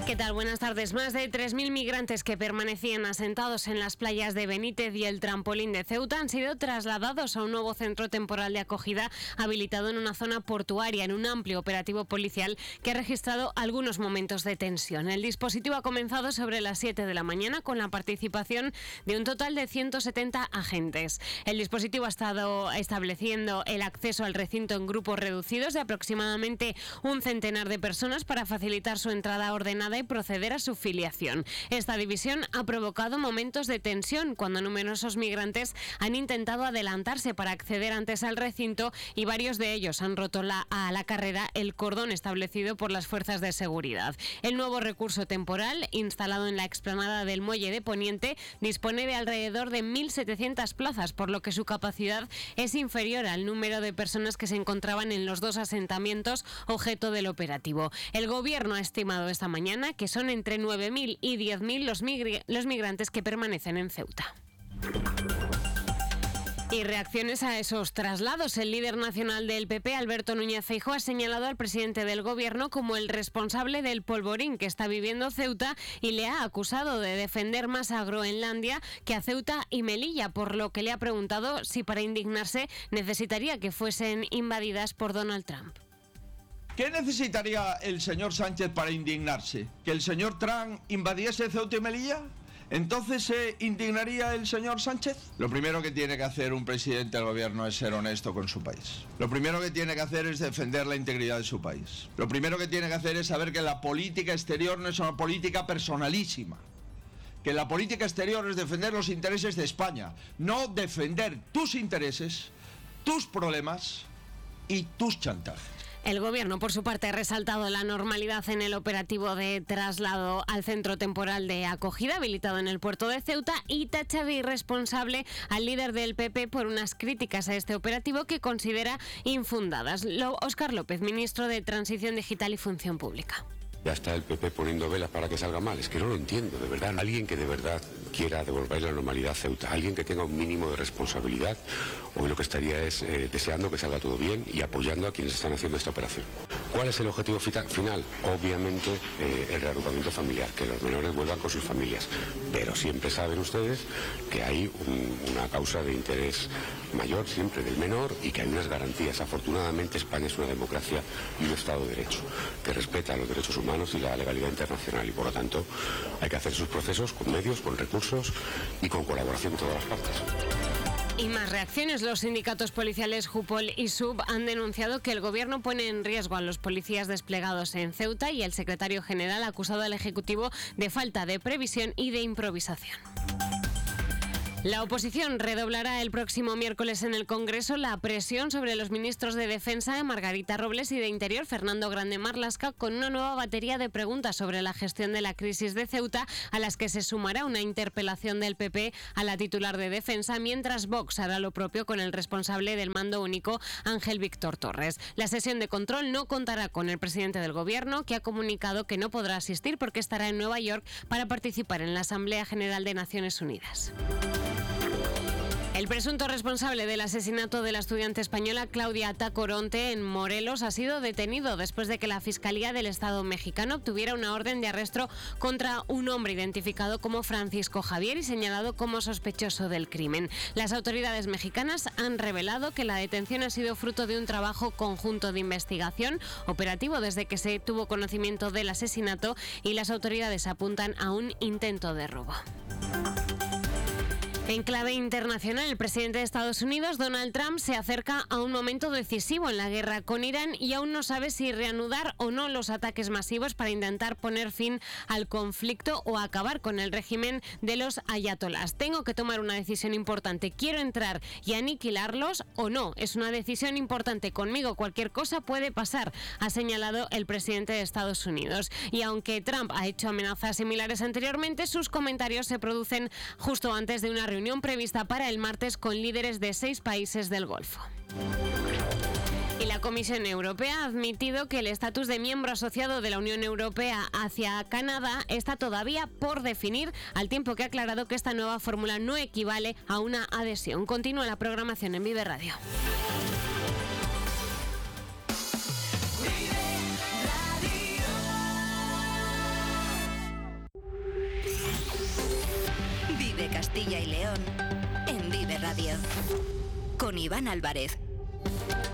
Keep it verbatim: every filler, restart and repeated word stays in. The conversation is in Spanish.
¿Qué tal? Buenas tardes. Más de tres mil migrantes que permanecían asentados en las playas de Benítez y el trampolín de Ceuta han sido trasladados a un nuevo centro temporal de acogida habilitado en una zona portuaria en un amplio operativo policial que ha registrado algunos momentos de tensión. El dispositivo ha comenzado sobre las siete de la mañana con la participación de un total de ciento setenta agentes. El dispositivo ha estado estableciendo el acceso al recinto en grupos reducidos de aproximadamente un centenar de personas para facilitar su entrada ordenada y proceder a su filiación. Esta división ha provocado momentos de tensión cuando numerosos migrantes han intentado adelantarse para acceder antes al recinto y varios de ellos han roto la, a la carrera el cordón establecido por las fuerzas de seguridad. El nuevo recurso temporal, instalado en la explanada del Muelle de Poniente, dispone de alrededor de mil setecientas plazas, por lo que su capacidad es inferior al número de personas que se encontraban en los dos asentamientos objeto del operativo. El gobierno ha estimado esta mañana que son entre nueve mil y diez mil los, migr- los migrantes que permanecen en Ceuta. Y reacciones a esos traslados. El líder nacional del P P, Alberto Núñez Feijóo, ha señalado al presidente del gobierno como el responsable del polvorín que está viviendo Ceuta y le ha acusado de defender más a Groenlandia que a Ceuta y Melilla, por lo que le ha preguntado si para indignarse necesitaría que fuesen invadidas por Donald Trump. ¿Qué necesitaría el señor Sánchez para indignarse? ¿Que el señor Trump invadiese Ceuta y Melilla? ¿Entonces se indignaría el señor Sánchez? Lo primero que tiene que hacer un presidente del gobierno es ser honesto con su país. Lo primero que tiene que hacer es defender la integridad de su país. Lo primero que tiene que hacer es saber que la política exterior no es una política personalísima. Que la política exterior es defender los intereses de España, no defender tus intereses, tus problemas y tus chantajes. El gobierno, por su parte, ha resaltado la normalidad en el operativo de traslado al centro temporal de acogida habilitado en el puerto de Ceuta y tacha de irresponsable al líder del P P por unas críticas a este operativo que considera infundadas. Óscar López, ministro de Transición Digital y Función Pública. Ya está el P P poniendo velas para que salga mal. Es que no lo entiendo, de verdad. Alguien que de verdad quiera devolver la normalidad a Ceuta, alguien que tenga un mínimo de responsabilidad, hoy lo que estaría es eh, deseando que salga todo bien y apoyando a quienes están haciendo esta operación. ¿Cuál es el objetivo final? Obviamente eh, el reagrupamiento familiar, que los menores vuelvan con sus familias. Pero siempre saben ustedes que hay un, una causa de interés mayor siempre del menor y que hay unas garantías. Afortunadamente España es una democracia y un Estado de Derecho que respeta los derechos humanos y la legalidad internacional y por lo tanto hay que hacer sus procesos con medios, con recursos y con colaboración de todas las partes. Y más reacciones. Los sindicatos policiales Jupol y Sub han denunciado que el gobierno pone en riesgo a los policías desplegados en Ceuta y el secretario general ha acusado al Ejecutivo de falta de previsión y de improvisación. La oposición redoblará el próximo miércoles en el Congreso la presión sobre los ministros de Defensa, Margarita Robles, y de Interior, Fernando Grande Marlaska, con una nueva batería de preguntas sobre la gestión de la crisis de Ceuta, a las que se sumará una interpelación del P P a la titular de Defensa, mientras Vox hará lo propio con el responsable del mando único, Ángel Víctor Torres. La sesión de control no contará con el presidente del Gobierno, que ha comunicado que no podrá asistir porque estará en Nueva York para participar en la Asamblea General de Naciones Unidas. El presunto responsable del asesinato de la estudiante española Claudia Tacoronte en Morelos ha sido detenido después de que la Fiscalía del Estado mexicano obtuviera una orden de arresto contra un hombre identificado como Francisco Javier y señalado como sospechoso del crimen. Las autoridades mexicanas han revelado que la detención ha sido fruto de un trabajo conjunto de investigación operativo desde que se tuvo conocimiento del asesinato y las autoridades apuntan a un intento de robo. En clave internacional, el presidente de Estados Unidos, Donald Trump, se acerca a un momento decisivo en la guerra con Irán y aún no sabe si reanudar o no los ataques masivos para intentar poner fin al conflicto o acabar con el régimen de los ayatolás. Tengo que tomar una decisión importante. ¿Quiero entrar y aniquilarlos o no? Es una decisión importante. Conmigo cualquier cosa puede pasar, ha señalado el presidente de Estados Unidos. Y aunque Trump ha hecho amenazas similares anteriormente, sus comentarios se producen justo antes de una reunión prevista para el martes con líderes de seis países del Golfo. Y la Comisión Europea ha admitido que el estatus de miembro asociado de la Unión Europea hacia Canadá está todavía por definir, al tiempo que ha aclarado que esta nueva fórmula no equivale a una adhesión. Continúa la programación en Vive Radio. Vive Castilla y León en Vive Radio. Con Iván Álvarez.